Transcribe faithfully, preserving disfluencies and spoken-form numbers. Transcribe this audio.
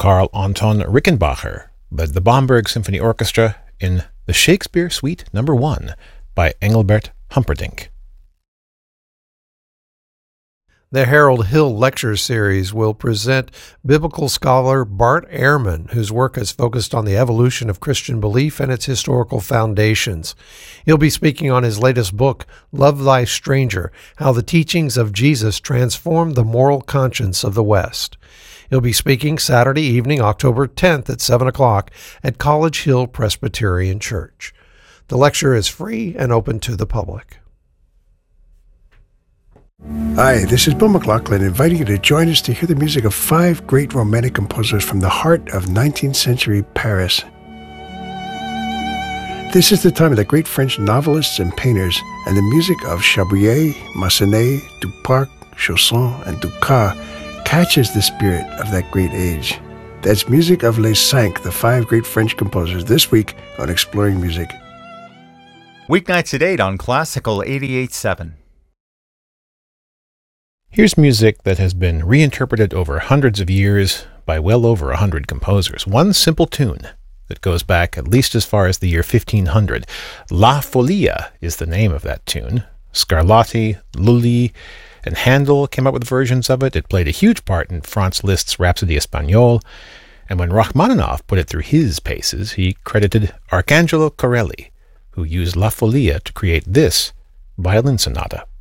Karl Anton Rickenbacher led the Bamberg Symphony Orchestra in the Shakespeare Suite Number One by Engelbert Humperdinck. The Harold Hill Lecture Series will present biblical scholar Bart Ehrman, whose work has focused on the evolution of Christian belief and its historical foundations. He'll be speaking on his latest book, Love Thy Stranger, How the Teachings of Jesus Transformed the Moral Conscience of the West. He'll be speaking Saturday evening, October tenth at seven o'clock at College Hill Presbyterian Church. The lecture is free and open to the public. Hi, this is Bill McLaughlin inviting you to join us to hear the music of five great romantic composers from the heart of nineteenth century Paris. This is the time of the great French novelists and painters, and the music of Chabrier, Massenet, Duparc, Chausson, and Dukas catches the spirit of that great age. That's music of Les Cinq, the five great French composers, this week on Exploring Music. Weeknights at eight on Classical eighty-eight point seven. Here's music that has been reinterpreted over hundreds of years by well over a hundred composers. One simple tune that goes back at least as far as the year fifteen hundred. La Folia is the name of that tune. Scarlatti, Lully, and Handel came up with versions of it. It played a huge part in Franz Liszt's Rhapsody Espagnole, and when Rachmaninoff put it through his paces, he credited Arcangelo Corelli, who used La Folia to create this violin sonata.